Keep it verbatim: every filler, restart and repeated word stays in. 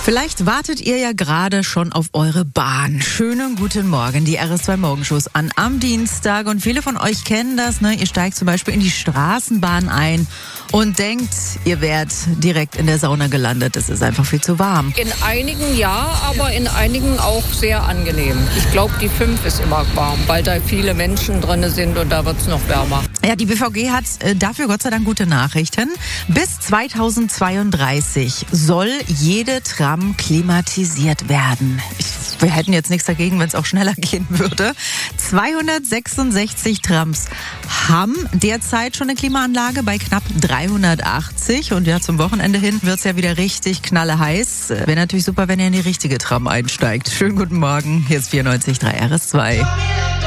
Vielleicht wartet ihr ja gerade schon auf eure Bahn. Schönen guten Morgen, die R S zwei Morgenshows an am Dienstag. Und viele von euch kennen das, ne? Ihr steigt zum Beispiel in die Straßenbahn ein und denkt, ihr wärt direkt in der Sauna gelandet. Es ist einfach viel zu warm. In einigen ja, aber in einigen auch sehr angenehm. Ich glaube, die fünf ist immer warm, weil da viele Menschen drin sind und da wird es noch wärmer. Ja, die B V G hat äh, dafür Gott sei Dank gute Nachrichten. Bis zweitausendzweiunddreißig soll jede Tram klimatisiert werden. Ich, wir hätten jetzt nichts dagegen, wenn es auch schneller gehen würde. zweihundertsechsundsechzig Trams haben derzeit schon eine Klimaanlage bei knapp dreihundertachtzig. Und ja, zum Wochenende hin wird es ja wieder richtig knalleheiß. Wäre natürlich super, wenn ihr in die richtige Tram einsteigt. Schönen guten Morgen, hier ist vierundneunzig Komma drei R S zwei.